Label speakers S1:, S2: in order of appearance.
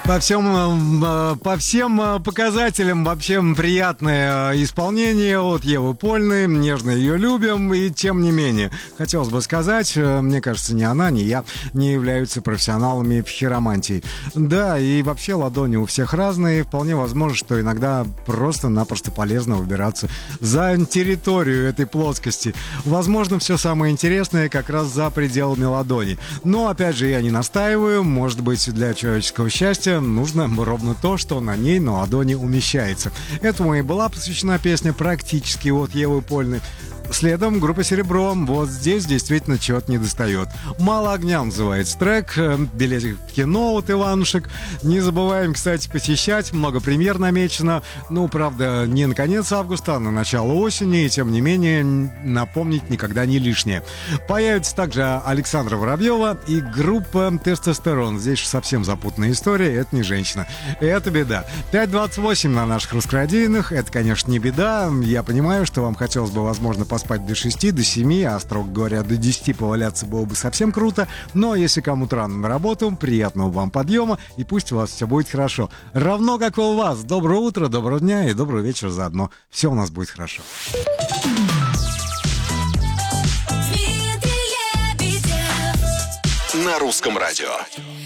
S1: По всем показателям вообще приятное исполнение от Евы Польны. Нежно ее любим. И тем не менее, хотелось бы сказать, мне кажется, ни она, ни я не являются профессионалами в хиромантии. Да, и вообще ладони у всех разные. Вполне возможно, что иногда просто-напросто полезно выбираться за территорию этой плоскости. Возможно, все самое интересное как раз за пределами ладони. Но, опять же, я не настаиваю. Может быть, для человеческого счастья нужно ровно то, что на ней на ладони умещается. Этому и была посвящена песня практически от Евы Польны. Следом группа «Серебро». Вот здесь действительно чего-то не достает. «Мало огня» называется трек. Билетик в кино от Иванушек. Не забываем, кстати, посещать. Много премьер намечено. Ну, правда, не на конец августа, а на начало осени. И, тем не менее, напомнить никогда не лишнее. Появится также Александра Воробьева и группа «Тестостерон». Здесь же совсем запутанная история. Это не женщина. Это беда. 5:28 на наших русскорадийных. Это, конечно, не беда. Я понимаю, что вам хотелось бы, возможно, поспать до 6, до 7, а, строго говоря, до 10 поваляться было бы совсем круто. Но если кому-то рано на работу, приятного вам подъема, и пусть у вас все будет хорошо. Равно как и у вас. Доброе утро, доброго дня и доброго вечера заодно. Все у нас будет хорошо.
S2: На русском радио.